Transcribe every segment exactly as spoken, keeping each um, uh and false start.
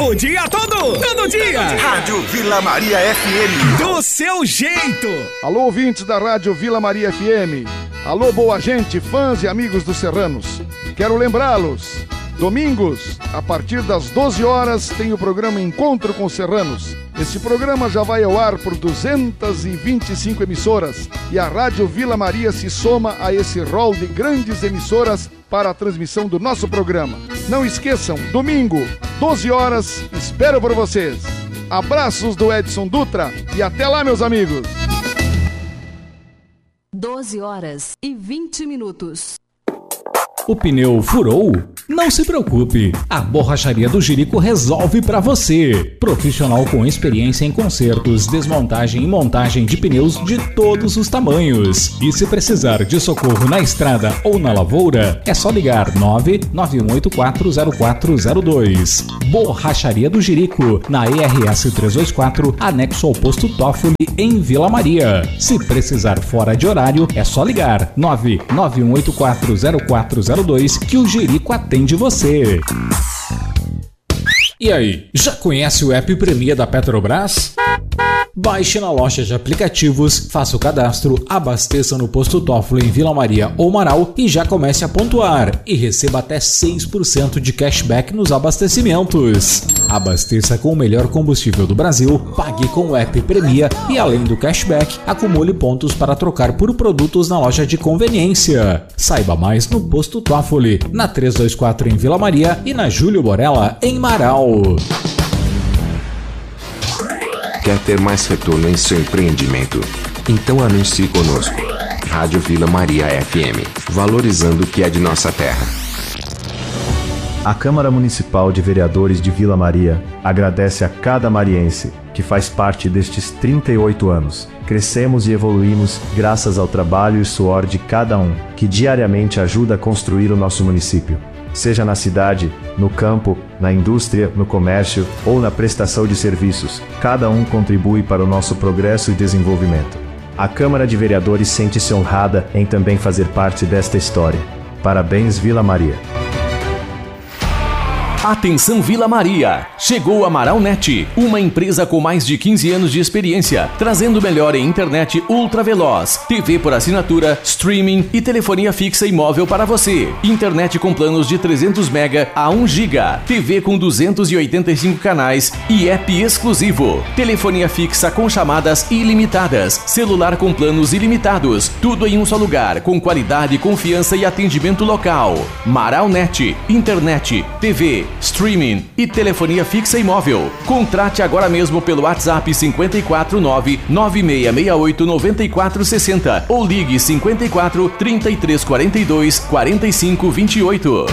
O dia todo, todo dia. Rádio Vila Maria F M. Do seu jeito. Alô, ouvintes da Rádio Vila Maria F M. Alô, boa gente, fãs e amigos dos Serranos. Quero lembrá-los, domingos, a partir das doze horas, tem o programa Encontro com Serranos. Esse programa já vai ao ar por duzentas e vinte e cinco emissoras e a Rádio Vila Maria se soma a esse rol de grandes emissoras para a transmissão do nosso programa. Não esqueçam, domingo, doze horas, espero por vocês. Abraços do Edson Dutra e até lá, meus amigos. doze horas e vinte minutos. O pneu furou? Não se preocupe, a Borracharia do Jerico resolve para você. Profissional com experiência em consertos, desmontagem e montagem de pneus de todos os tamanhos. E se precisar de socorro na estrada ou na lavoura, é só ligar nove nove um oito quatro zero quatro zero dois. Borracharia do Jerico, na E R S trezentos e vinte e quatro, anexo ao posto Toffoli, em Vila Maria. Se precisar fora de horário, é só ligar nove nove um oito quatro zero quatro zero dois que o Jerico atende você. E aí, já conhece o app Premia da Petrobras? Baixe na loja de aplicativos, faça o cadastro, abasteça no posto Toffoli em Vila Maria ou Marau e já comece a pontuar e receba até seis por cento de cashback nos abastecimentos. Abasteça com o melhor combustível do Brasil, pague com o app Premia e além do cashback, acumule pontos para trocar por produtos na loja de conveniência. Saiba mais no posto Toffoli, na trezentos e vinte e quatro em Vila Maria e na Júlio Borella em Marau. Quer ter mais retorno em seu empreendimento? Então anuncie conosco. Rádio Vila Maria F M, valorizando o que é de nossa terra. A Câmara Municipal de Vereadores de Vila Maria agradece a cada mariense que faz parte destes trinta e oito anos. Crescemos e evoluímos graças ao trabalho e suor de cada um, que diariamente ajuda a construir o nosso município. Seja na cidade, no campo, na indústria, no comércio ou na prestação de serviços, cada um contribui para o nosso progresso e desenvolvimento. A Câmara de Vereadores sente-se honrada em também fazer parte desta história. Parabéns, Vila Maria. Atenção Vila Maria! Chegou a Maraunet, uma empresa com mais de quinze anos de experiência, trazendo melhor em internet ultra veloz, T V por assinatura, streaming e telefonia fixa e móvel para você. Internet com planos de trezentos mega a um giga, T V com duzentos e oitenta e cinco canais e app exclusivo. Telefonia fixa com chamadas ilimitadas, celular com planos ilimitados, tudo em um só lugar, com qualidade, confiança e atendimento local. Maraunet, internet, T V, streaming e telefonia fixa e móvel. Contrate agora mesmo pelo WhatsApp cinco quatro nove nove seis seis oito nove quatro seis zero ou ligue cinco quatro, trinta e três quarenta e dois, quarenta e cinco vinte e oito.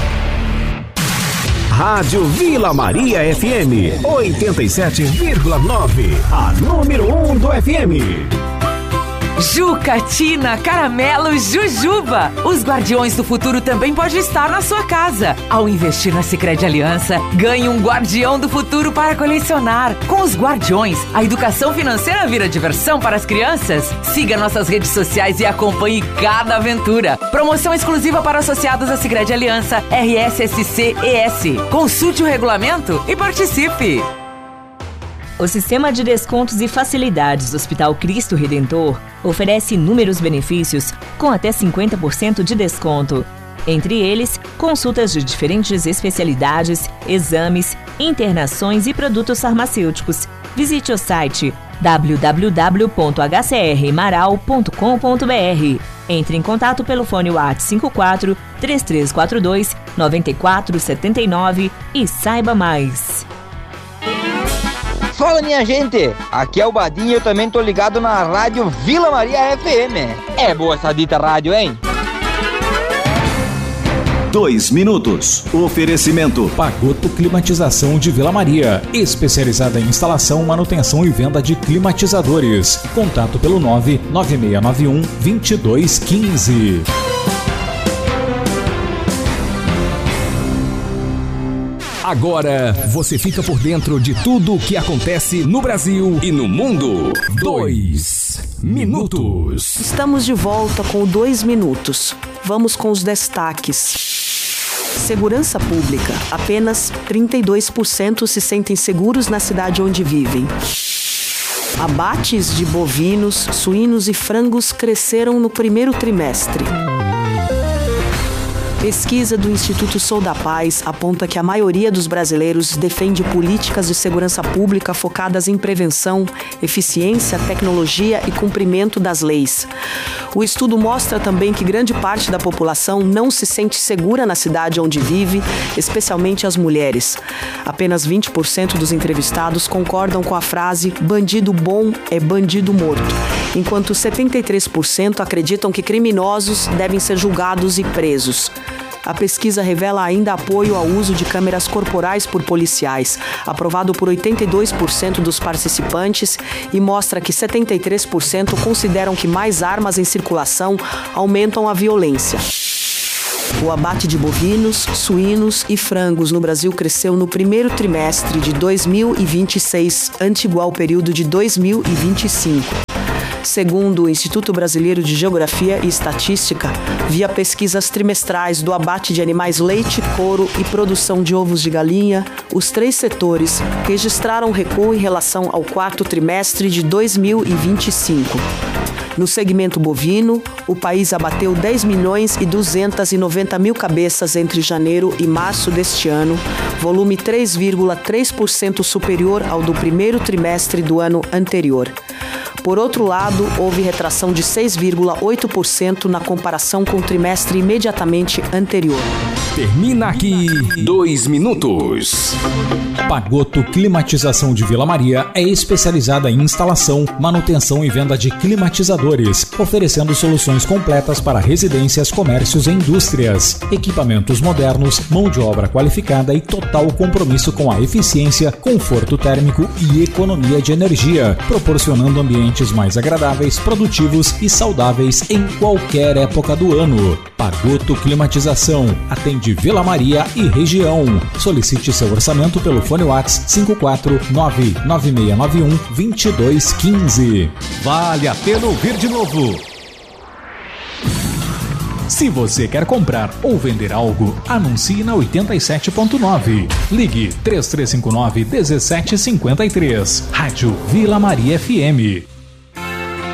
Rádio Vila Maria F M oitenta e sete vírgula nove, a número um do F M. Jucatina, Caramelo, Jujuba. Os Guardiões do Futuro também pode estar na sua casa. Ao investir na Sicredi Aliança, ganhe um Guardião do Futuro para colecionar. Com os Guardiões, a educação financeira vira diversão para as crianças. Siga nossas redes sociais e acompanhe cada aventura. Promoção exclusiva para associados à Sicredi Aliança R S S C E S. Consulte o regulamento e participe. O Sistema de Descontos e Facilidades do Hospital Cristo Redentor oferece inúmeros benefícios com até cinquenta por cento de desconto. Entre eles, consultas de diferentes especialidades, exames, internações e produtos farmacêuticos. Visite o site w w w ponto h c r marau ponto com ponto b r. Entre em contato pelo fone WhatsApp cinco quatro, três três quatro dois, nove quatro sete nove e saiba mais. Fala, minha gente, aqui é o Badinho e eu também tô ligado na Rádio Vila Maria F M. É boa essa dita rádio, hein? Dois minutos. Oferecimento Pagoto Climatização de Vila Maria, especializada em instalação, manutenção e venda de climatizadores. Contato pelo nove nove seis nove um, dois dois um cinco. Agora você fica por dentro de tudo o que acontece no Brasil e no mundo. Dois minutos. Estamos de volta com o Dois Minutos. Vamos com os destaques. Segurança pública. Apenas trinta e dois por cento se sentem seguros na cidade onde vivem. Abates de bovinos, suínos e frangos cresceram no primeiro trimestre. Pesquisa do Instituto Sou da Paz aponta que a maioria dos brasileiros defende políticas de segurança pública focadas em prevenção, eficiência, tecnologia e cumprimento das leis. O estudo mostra também que grande parte da população não se sente segura na cidade onde vive, especialmente as mulheres. Apenas vinte por cento dos entrevistados concordam com a frase "bandido bom é bandido morto", enquanto setenta e três por cento acreditam que criminosos devem ser julgados e presos. A pesquisa revela ainda apoio ao uso de câmeras corporais por policiais, aprovado por oitenta e dois por cento dos participantes, e mostra que setenta e três por cento consideram que mais armas em circulação aumentam a violência. O abate de bovinos, suínos e frangos no Brasil cresceu no primeiro trimestre de dois mil e vinte e seis, ante igual período de dois mil e vinte e cinco. Segundo o Instituto Brasileiro de Geografia e Estatística, via pesquisas trimestrais do abate de animais leite, couro e produção de ovos de galinha, os três setores registraram recuo em relação ao quarto trimestre de dois mil e vinte e cinco. No segmento bovino, o país abateu dez milhões e duzentas e noventa mil cabeças entre janeiro e março deste ano, volume três vírgula três por cento superior ao do primeiro trimestre do ano anterior. Por outro lado, houve retração de seis vírgula oito por cento na comparação com o trimestre imediatamente anterior. Termina aqui dois minutos. Pagoto Climatização de Vila Maria é especializada em instalação, manutenção e venda de climatizadores, oferecendo soluções completas para residências, comércios e indústrias. Equipamentos modernos, mão de obra qualificada e total compromisso com a eficiência, conforto térmico e economia de energia, proporcionando ambientes mais agradáveis, produtivos e saudáveis em qualquer época do ano. Pagoto Climatização atende Vila Maria e região. Solicite seu orçamento pelo fone WhatsApp cinco quatro nove nove seis nove um dois dois um cinco. Vale a pena ouvir de novo. Se você quer comprar ou vender algo, anuncie na oitenta e sete ponto nove. Ligue três três cinco nove um sete cinco três. Rádio Vila Maria F M.